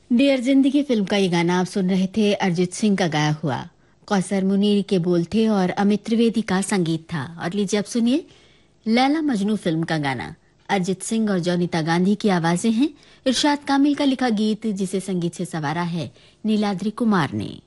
Dear जिंदगी film का ये गाना आप सुन रहे थे, अरिजीत सिंह का गाया हुआ। कौसर मुनीर के बोल थे और अमित त्रिवेदी का संगीत था। और लीजिए अब सुनिए लैला मजनू फिल्म का गाना। अरिजीत सिंह और जॉनिता गांधी की आवाजें हैं। इरशाद कामिल का लिखा गीत जिसे संगीत से संवारा है नीलाद्री कुमार ने।